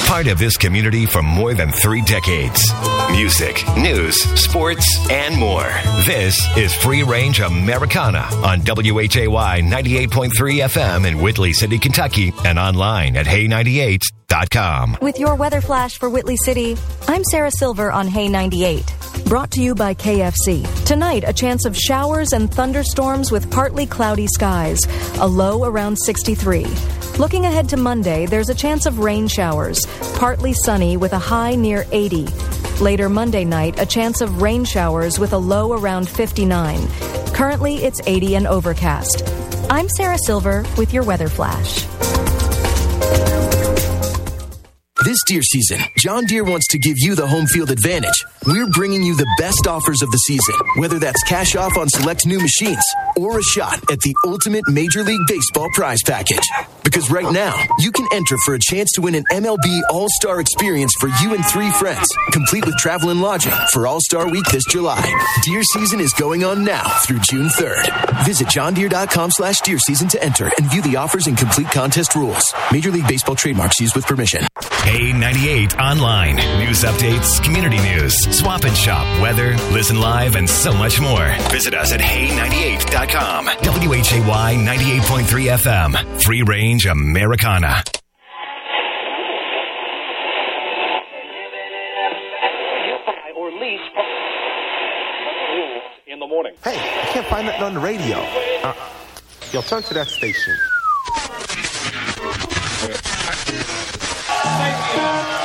Part of this community for more than 3 decades. Music, news, sports, and more. This is Free Range Americana on WHAY 98.3 FM in Whitley City, Kentucky, and online at Hay98.com. With your weather flash for Whitley City, I'm Sarah Silver on Hay 98. Brought to you by KFC. Tonight, a chance of showers and thunderstorms with partly cloudy skies. A low around 63. Looking ahead to Monday, there's a chance of rain showers. Partly sunny with a high near 80. Later Monday night, a chance of rain showers with a low around 59. Currently, it's 80 and overcast. I'm Sarah Silver with your weather flash. This deer season, John Deere wants to give you the home field advantage. We're bringing you the best offers of the season, whether that's cash off on select new machines or a shot at the ultimate Major League Baseball prize package. Because right now, you can enter for a chance to win an MLB All-Star experience for you and 3 friends, complete with travel and lodging for All-Star Week this July. Deer season is going on now through June 3rd. Visit johndeere.com/deer season to enter and view the offers and complete contest rules. Major League Baseball trademarks used with permission. Hay 98 online. News updates, community news, swap and shop, weather, listen live, and so much more. Visit us at Hay98.com. WHAY 98.3 FM. Free Range Americana. Or lease in the morning. Hey, I can't find nothing on the radio. Yo, turn to that station.